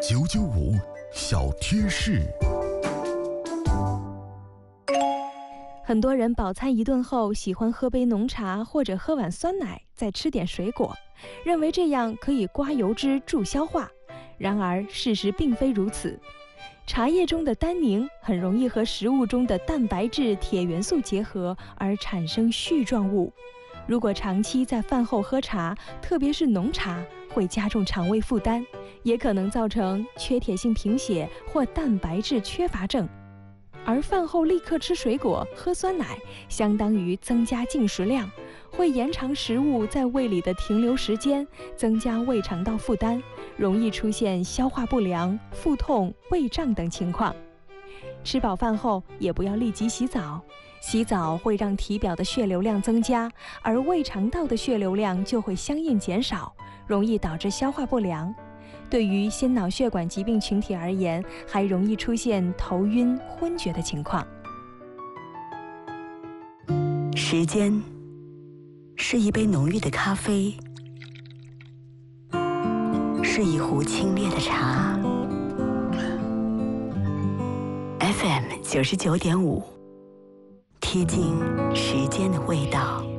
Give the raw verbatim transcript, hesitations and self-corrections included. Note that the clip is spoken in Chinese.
九九五小贴士。 很多人饱餐一顿后喜欢喝杯浓茶或者喝碗酸奶，再吃点水果，认为这样可以刮油脂助消化。然而事实并非如此，茶叶中的单宁很容易和食物中的蛋白质、铁元素结合而产生絮状物。如果长期在饭后喝茶，特别是浓茶，会加重肠胃负担，也可能造成缺铁性贫血或蛋白质缺乏症。而饭后立刻吃水果、喝酸奶，相当于增加进食量，会延长食物在胃里的停留时间，增加胃肠道负担，容易出现消化不良、腹痛、胃胀等情况。吃饱饭后也不要立即洗澡，洗澡会让体表的血流量增加，而胃肠道的血流量就会相应减少，容易导致消化不良。对于心脑血管疾病群体而言，还容易出现头晕、昏厥的情况。 时间是一杯浓郁的咖啡，是一壶清冽的茶。F M 九十九点五，贴近时间的味道。